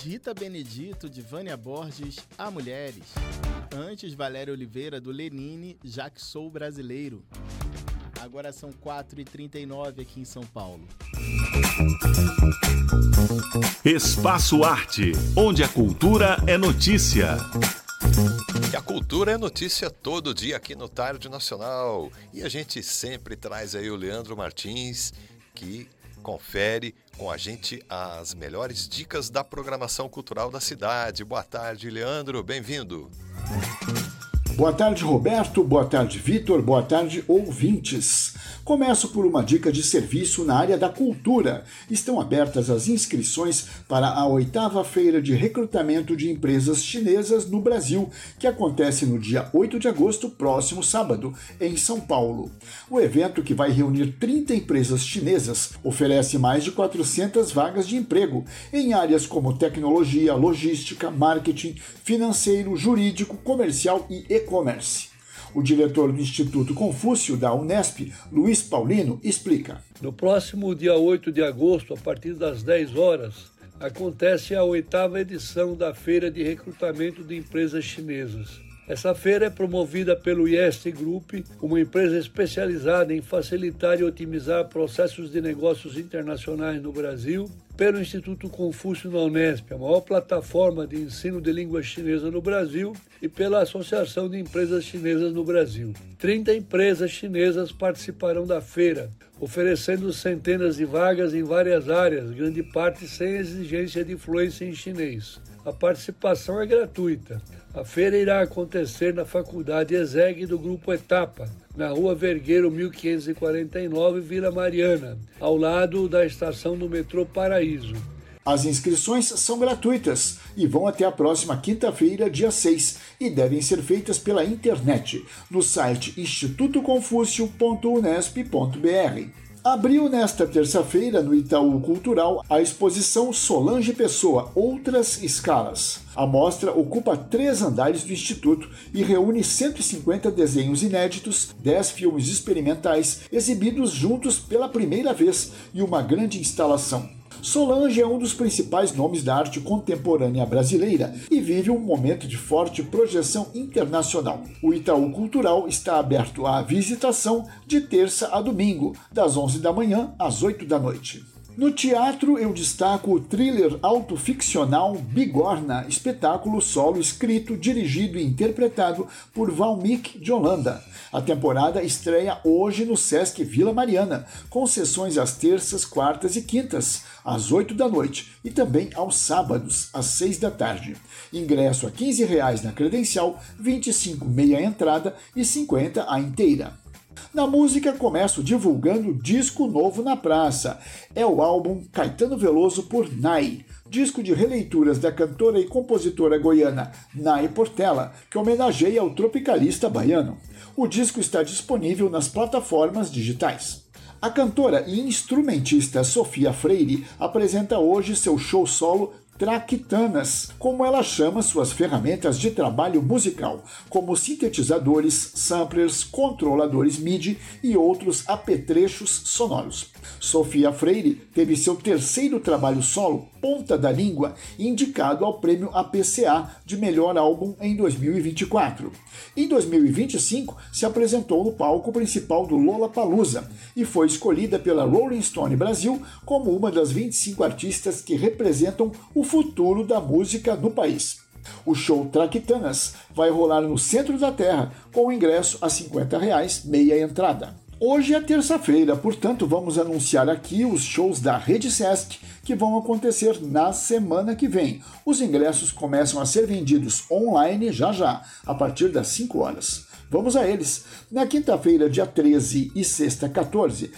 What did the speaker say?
Rita Benedito, de Vânia Borges, A Mulheres. Antes, Valéria Oliveira, do Lenine, Já Que Sou Brasileiro. Agora são 4h39 aqui em São Paulo. Espaço Arte, onde a cultura é notícia. E a cultura é notícia todo dia aqui no Tarde Nacional. E a gente sempre traz aí o Leandro Martins, que confere com a gente as melhores dicas da programação cultural da cidade. Boa tarde, Leandro. Bem-vindo. Boa tarde, Roberto. Boa tarde, Vitor. Boa tarde, ouvintes. Começo por uma dica de serviço na área da cultura. Estão abertas as inscrições para a 8ª Feira de Recrutamento de Empresas Chinesas no Brasil, que acontece no dia 8 de agosto, próximo sábado, em São Paulo. O evento, que vai reunir 30 empresas chinesas, oferece mais de 400 vagas de emprego em áreas como tecnologia, logística, marketing, financeiro, jurídico, comercial e e-commerce. O diretor do Instituto Confúcio da Unesp, Luiz Paulino, explica. No próximo dia 8 de agosto, a partir das 10 horas, acontece a 8ª edição da Feira de Recrutamento de Empresas Chinesas. Essa feira é promovida pelo IEST Group, uma empresa especializada em facilitar e otimizar processos de negócios internacionais no Brasil, pelo Instituto Confúcio na Unesp, a maior plataforma de ensino de língua chinesa no Brasil, e pela Associação de Empresas Chinesas no Brasil. 30 empresas chinesas participarão da feira, oferecendo centenas de vagas em várias áreas, grande parte sem exigência de fluência em chinês. A participação é gratuita. A feira irá acontecer na Faculdade ESEG do Grupo Etapa, na Rua Vergueiro 1549, Vila Mariana, ao lado da estação do metrô Paraíso. As inscrições são gratuitas e vão até a próxima quinta-feira, dia 6, e devem ser feitas pela internet, no site institutoconfucio.unesp.br. Abriu nesta terça-feira, no Itaú Cultural, a exposição Solange Pessoa, Outras Escalas. A mostra ocupa 3 andares do Instituto e reúne 150 desenhos inéditos, 10 filmes experimentais, exibidos juntos pela primeira vez, e uma grande instalação. Solange é um dos principais nomes da arte contemporânea brasileira e vive um momento de forte projeção internacional. O Itaú Cultural está aberto à visitação de terça a domingo, das 11 da manhã às 8 da noite. No teatro, eu destaco o thriller autoficcional Bigorna, espetáculo solo escrito, dirigido e interpretado por Valmik de Holanda. A temporada estreia hoje no Sesc Vila Mariana, com sessões às terças, quartas e quintas, às 8 da noite, e também aos sábados, às 6 da tarde. Ingresso a R$ 15 na credencial, R$ 25 meia entrada e R$ 50 a inteira. Na música, começo divulgando disco novo na praça. É o álbum Caetano Veloso por Nai, disco de releituras da cantora e compositora goiana Nai Portela, que homenageia o tropicalista baiano. O disco está disponível nas plataformas digitais. A cantora e instrumentista Sofia Freire apresenta hoje seu show solo Traquitanas, como ela chama suas ferramentas de trabalho musical, como sintetizadores, samplers, controladores MIDI e outros apetrechos sonoros. Sofia Freire teve seu terceiro trabalho solo, Ponta da Língua, indicado ao prêmio APCA de melhor álbum em 2024. Em 2025, se apresentou no palco principal do Lollapalooza e foi escolhida pela Rolling Stone Brasil como uma das 25 artistas que representam o futuro da música no país. O show Traquitanas vai rolar no centro da terra, com o ingresso a R$ 50 meia entrada. Hoje é terça-feira, portanto vamos anunciar aqui os shows da Rede Sesc que vão acontecer na semana que vem. Os ingressos começam a ser vendidos online já, a partir das 5 horas. Vamos a eles. Na quinta-feira, dia 13 e sexta, 14,